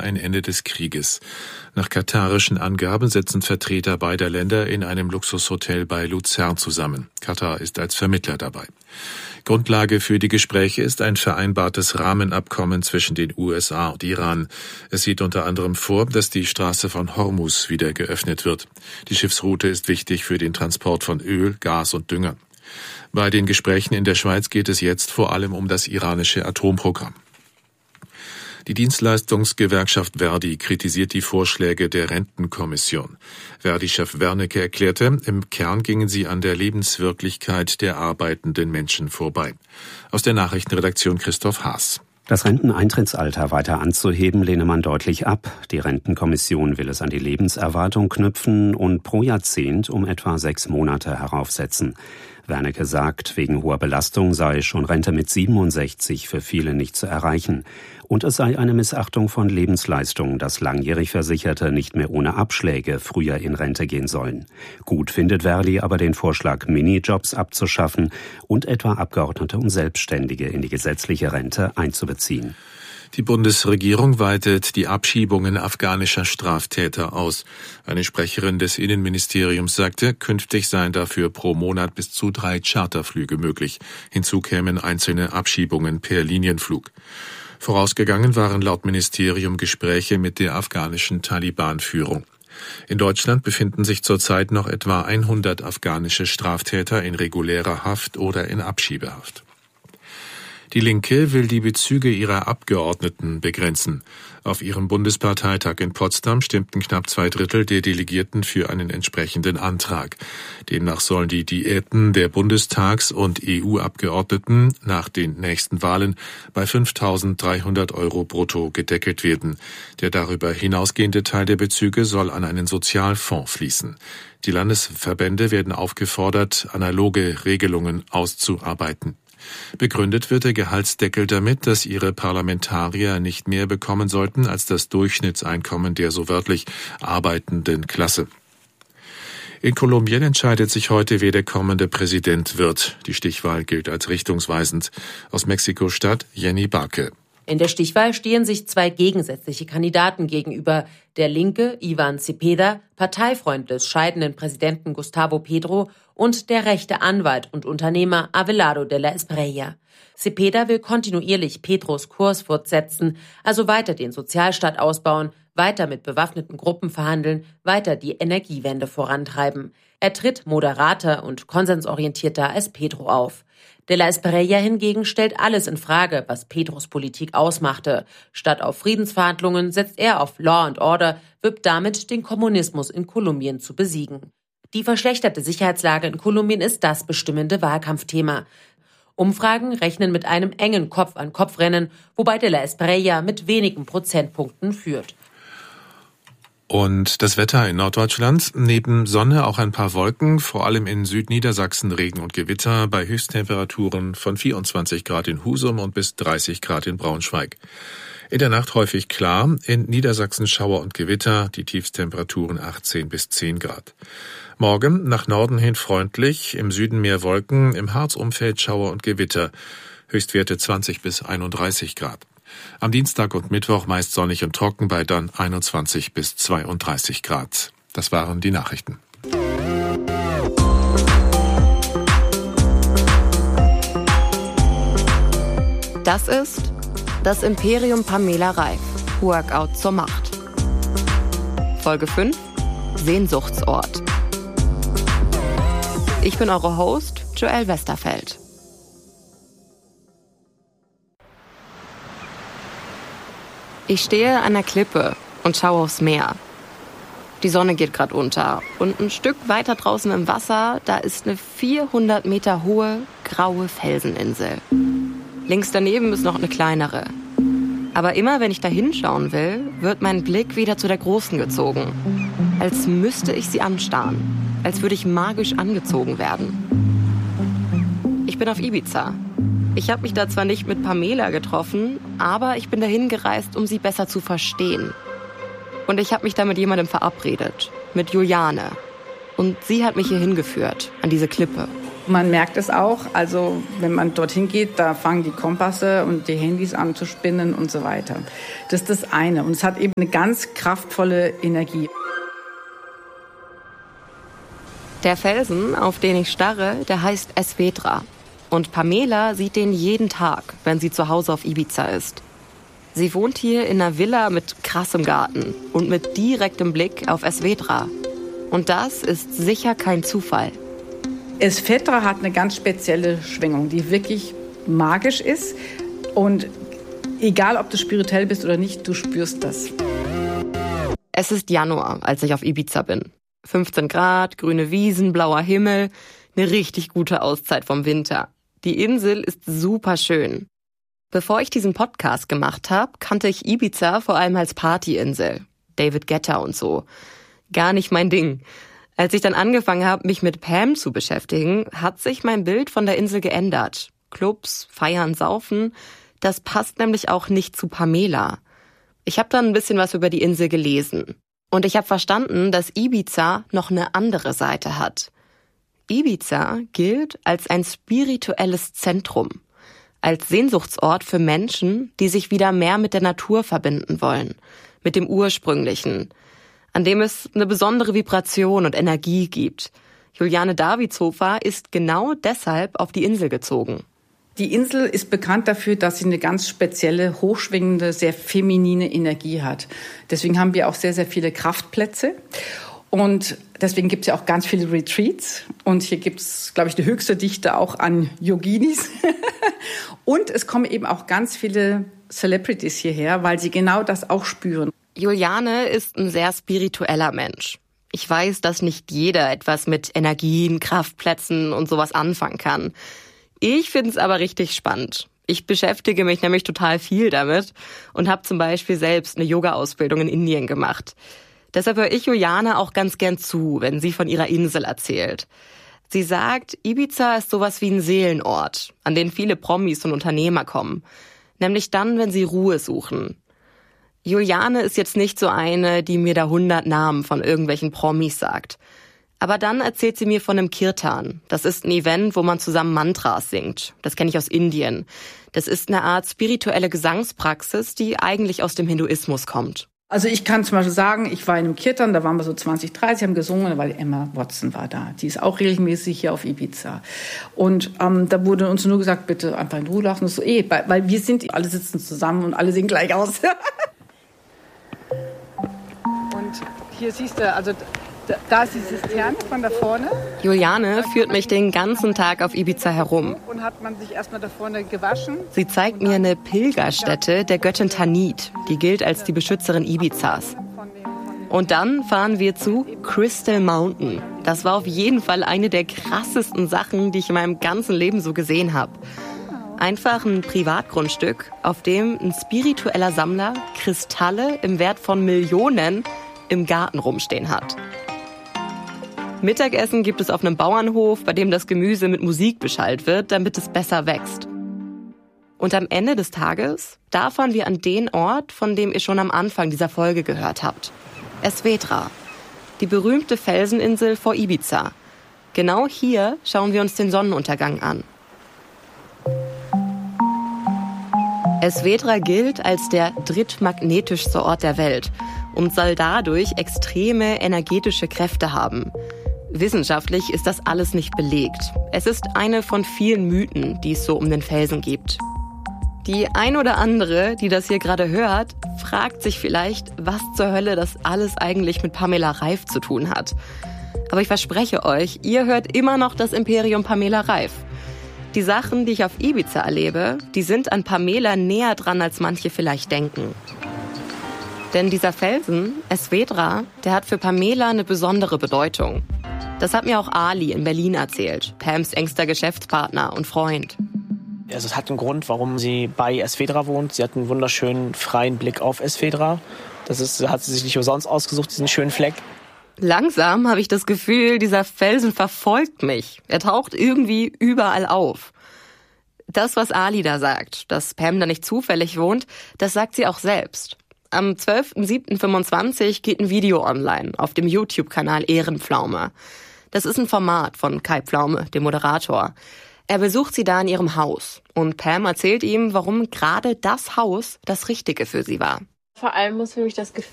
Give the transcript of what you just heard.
ein Ende des Krieges. Nach katarischen Angaben sitzen Vertreter beider Länder in einem Luxushotel bei Luzern zusammen. Katar ist als Vermittler dabei. Grundlage für die Gespräche ist ein vereinbartes Rahmenabkommen zwischen den USA und Iran. Es sieht unter anderem vor, dass die Straße von Hormuz wieder geöffnet wird. Die Schiffsroute ist wichtig für den Transport von Öl, Gas und Dünger. Bei den Gesprächen in der Schweiz geht es jetzt vor allem um das iranische Atomprogramm. Die Dienstleistungsgewerkschaft Verdi kritisiert die Vorschläge der Rentenkommission. Verdi-Chef Wernicke erklärte, im Kern gingen sie an der Lebenswirklichkeit der arbeitenden Menschen vorbei. Aus der Nachrichtenredaktion Christoph Haas. Das Renteneintrittsalter weiter anzuheben, lehne man deutlich ab. Die Rentenkommission will es an die Lebenserwartung knüpfen und pro Jahrzehnt um etwa 6 Monate heraufsetzen. Wernicke sagt, wegen hoher Belastung sei schon Rente mit 67 für viele nicht zu erreichen. Und es sei eine Missachtung von Lebensleistungen, dass langjährig Versicherte nicht mehr ohne Abschläge früher in Rente gehen sollen. Gut findet Verdi aber den Vorschlag, Minijobs abzuschaffen und etwa Abgeordnete und Selbstständige in die gesetzliche Rente einzubeziehen. Die Bundesregierung weitet die Abschiebungen afghanischer Straftäter aus. Eine Sprecherin des Innenministeriums sagte, künftig seien dafür pro Monat bis zu 3 Charterflüge möglich. Hinzu kämen einzelne Abschiebungen per Linienflug. Vorausgegangen waren laut Ministerium Gespräche mit der afghanischen Taliban-Führung. In Deutschland befinden sich zurzeit noch etwa 100 afghanische Straftäter in regulärer Haft oder in Abschiebehaft. Die Linke will die Bezüge ihrer Abgeordneten begrenzen. Auf ihrem Bundesparteitag in Potsdam stimmten knapp 2/3 der Delegierten für einen entsprechenden Antrag. Demnach sollen die Diäten der Bundestags- und EU-Abgeordneten nach den nächsten Wahlen bei 5.300 € brutto gedeckelt werden. Der darüber hinausgehende Teil der Bezüge soll an einen Sozialfonds fließen. Die Landesverbände werden aufgefordert, analoge Regelungen auszuarbeiten. Begründet wird der Gehaltsdeckel damit, dass ihre Parlamentarier nicht mehr bekommen sollten als das Durchschnittseinkommen der so wörtlich arbeitenden Klasse. In Kolumbien entscheidet sich heute, wer der kommende Präsident wird. Die Stichwahl gilt als richtungsweisend. Aus Mexiko-Stadt Jenny Barke. In der Stichwahl stehen sich 2 gegensätzliche Kandidaten gegenüber. Der Linke, Iván Cepeda, Parteifreund des scheidenden Präsidenten Gustavo Petro, und der rechte Anwalt und Unternehmer Abelardo de la Espriella. Cepeda will kontinuierlich Petros Kurs fortsetzen, also weiter den Sozialstaat ausbauen, weiter mit bewaffneten Gruppen verhandeln, weiter die Energiewende vorantreiben. Er tritt moderater und konsensorientierter als Petro auf. De la Espriella hingegen stellt alles in Frage, was Petros Politik ausmachte. Statt auf Friedensverhandlungen setzt er auf Law and Order, wirbt damit, den Kommunismus in Kolumbien zu besiegen. Die verschlechterte Sicherheitslage in Kolumbien ist das bestimmende Wahlkampfthema. Umfragen rechnen mit einem engen Kopf-an-Kopf-Rennen, wobei de la Espriella mit wenigen Prozentpunkten führt. Und das Wetter in Norddeutschland, neben Sonne auch ein paar Wolken, vor allem in Südniedersachsen Regen und Gewitter, bei Höchsttemperaturen von 24 Grad in Husum und bis 30 Grad in Braunschweig. In der Nacht häufig klar, in Niedersachsen Schauer und Gewitter, die Tiefstemperaturen 18 bis 10 Grad. Morgen nach Norden hin freundlich, im Süden mehr Wolken, im Harzumfeld Schauer und Gewitter, Höchstwerte 20 bis 31 Grad. Am Dienstag und Mittwoch meist sonnig und trocken bei dann 21 bis 32 Grad. Das waren die Nachrichten. Das ist das Imperium Pamela Reif. Workout zur Macht. Folge 5. Sehnsuchtsort. Ich bin eure Host, Joelle Westerfeld. Ich stehe an der Klippe und schaue aufs Meer. Die Sonne geht gerade unter und ein Stück weiter draußen im Wasser, da ist eine 400 Meter hohe, graue Felseninsel. Links daneben ist noch eine kleinere. Aber immer wenn ich da hinschauen will, wird mein Blick wieder zu der großen gezogen. Als müsste ich sie anstarren, als würde ich magisch angezogen werden. Ich bin auf Ibiza. Ich habe mich da zwar nicht mit Pamela getroffen, aber ich bin dahin gereist, um sie besser zu verstehen. Und ich habe mich da mit jemandem verabredet, mit Juliane. Und sie hat mich hier hingeführt, an diese Klippe. Man merkt es auch, also wenn man dorthin geht, da fangen die Kompasse und die Handys an zu spinnen und so weiter. Das ist das eine. Und es hat eben eine ganz kraftvolle Energie. Der Felsen, auf den ich starre, der heißt Esvedra. Und Pamela sieht den jeden Tag, wenn sie zu Hause auf Ibiza ist. Sie wohnt hier in einer Villa mit krassem Garten und mit direktem Blick auf Esvedra. Und das ist sicher kein Zufall. Esvedra hat eine ganz spezielle Schwingung, die wirklich magisch ist. Und egal, ob du spirituell bist oder nicht, du spürst das. Es ist Januar, als ich auf Ibiza bin. 15 Grad, grüne Wiesen, blauer Himmel. Eine richtig gute Auszeit vom Winter. Die Insel ist super schön. Bevor ich diesen Podcast gemacht habe, kannte ich Ibiza vor allem als Partyinsel. David Guetta und so. Gar nicht mein Ding. Als ich dann angefangen habe, mich mit Pam zu beschäftigen, hat sich mein Bild von der Insel geändert. Clubs, Feiern, Saufen, das passt nämlich auch nicht zu Pamela. Ich habe dann ein bisschen was über die Insel gelesen. Und ich habe verstanden, dass Ibiza noch eine andere Seite hat. Ibiza gilt als ein spirituelles Zentrum, als Sehnsuchtsort für Menschen, die sich wieder mehr mit der Natur verbinden wollen, mit dem Ursprünglichen, an dem es eine besondere Vibration und Energie gibt. Juliane Davidshofer ist genau deshalb auf die Insel gezogen. Die Insel ist bekannt dafür, dass sie eine ganz spezielle, hochschwingende, sehr feminine Energie hat. Deswegen haben wir auch sehr, sehr viele Kraftplätze. Und deswegen gibt es ja auch ganz viele Retreats. Und hier gibt es, glaube ich, die höchste Dichte auch an Yoginis. Und es kommen eben auch ganz viele Celebrities hierher, weil sie genau das auch spüren. Juliane ist ein sehr spiritueller Mensch. Ich weiß, dass nicht jeder etwas mit Energien, Kraftplätzen und sowas anfangen kann. Ich finde es aber richtig spannend. Ich beschäftige mich nämlich total viel damit und habe zum Beispiel selbst eine Yoga-Ausbildung in Indien gemacht. Deshalb höre ich Juliane auch ganz gern zu, wenn sie von ihrer Insel erzählt. Sie sagt, Ibiza ist sowas wie ein Seelenort, an den viele Promis und Unternehmer kommen. Nämlich dann, wenn sie Ruhe suchen. Juliane ist jetzt nicht so eine, die mir da 100 Namen von irgendwelchen Promis sagt. Aber dann erzählt sie mir von einem Kirtan. Das ist ein Event, wo man zusammen Mantras singt. Das kenne ich aus Indien. Das ist eine Art spirituelle Gesangspraxis, die eigentlich aus dem Hinduismus kommt. Also ich kann zum Beispiel sagen, ich war in einem Kirtan, da waren wir so 20, 30, haben gesungen, weil Emma Watson war da. Die ist auch regelmäßig hier auf Ibiza. Und da wurde uns nur gesagt, bitte einfach in Ruhe lassen. So, weil wir sind, alle sitzen zusammen und alle sehen gleich aus. Und hier siehst du, also da ist die Zisterne von da vorne. Juliane führt mich den ganzen Tag auf Ibiza herum. Und hat man sich erstmal da vorne gewaschen. Sie zeigt mir eine Pilgerstätte der Göttin Tanit. Die gilt als die Beschützerin Ibizas. Und dann fahren wir zu Crystal Mountain. Das war auf jeden Fall eine der krassesten Sachen, die ich in meinem ganzen Leben so gesehen habe. Einfach ein Privatgrundstück, auf dem ein spiritueller Sammler Kristalle im Wert von Millionen im Garten rumstehen hat. Mittagessen gibt es auf einem Bauernhof, bei dem das Gemüse mit Musik beschallt wird, damit es besser wächst. Und am Ende des Tages, da fahren wir an den Ort, von dem ihr schon am Anfang dieser Folge gehört habt. Esvedra, die berühmte Felseninsel vor Ibiza. Genau hier schauen wir uns den Sonnenuntergang an. Esvedra gilt als der drittmagnetischste Ort der Welt und soll dadurch extreme energetische Kräfte haben. Wissenschaftlich ist das alles nicht belegt. Es ist eine von vielen Mythen, die es so um den Felsen gibt. Die ein oder andere, die das hier gerade hört, fragt sich vielleicht, was zur Hölle das alles eigentlich mit Pamela Reif zu tun hat. Aber ich verspreche euch, ihr hört immer noch das Imperium Pamela Reif. Die Sachen, die ich auf Ibiza erlebe, die sind an Pamela näher dran, als manche vielleicht denken. Denn dieser Felsen, Esvedra, der hat für Pamela eine besondere Bedeutung. Das hat mir auch Ali in Berlin erzählt, Pams engster Geschäftspartner und Freund. Also es hat einen Grund, warum sie bei Esvedra wohnt. Sie hat einen wunderschönen, freien Blick auf Esvedra. Hat sie sich nicht umsonst ausgesucht, diesen schönen Fleck. Langsam habe ich das Gefühl, dieser Felsen verfolgt mich. Er taucht irgendwie überall auf. Das, was Ali da sagt, dass Pam da nicht zufällig wohnt, das sagt sie auch selbst. Am 12.07.25 geht ein Video online auf dem YouTube-Kanal Ehrenpflaume. Das ist ein Format von Kai Pflaume, dem Moderator. Er besucht sie da in ihrem Haus und Pam erzählt ihm, warum gerade das Haus das Richtige für sie war. Vor allem muss für mich das